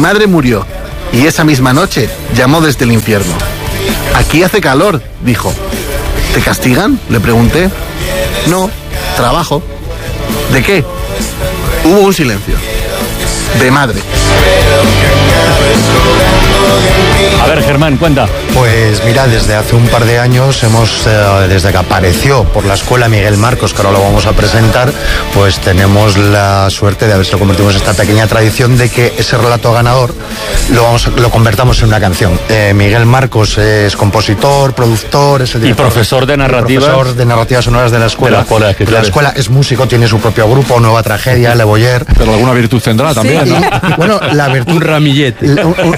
madre murió y esa misma noche llamó desde el infierno. Aquí hace calor, dijo. ¿Te castigan?, le pregunté. No, trabajo. ¿De qué? Hubo un silencio. De madre. A ver, Germán, cuenta. Pues mira, desde hace un par de años desde que apareció por la escuela Miguel Marcos, que ahora lo vamos a presentar, pues tenemos la suerte de haberse convertido en esta pequeña tradición de que ese relato ganador lo convertamos en una canción. Miguel Marcos es compositor, productor, es el director, y profesor de narrativas sonoras de la escuela. La escuela es músico, tiene su propio grupo, Nueva Tragedia, Le Boyer. Pero alguna virtud tendrá también, sí. ¿no? Bueno, la virtud... Un ramillete.